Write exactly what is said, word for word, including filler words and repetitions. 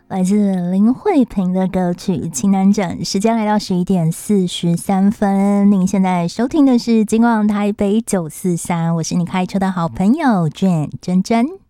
来自林慧萍的歌曲《情难枕》。时间来到十一点四十三分，您现在收听的是金广台北九四三，我是你开车的好朋友 Jane 珍珍。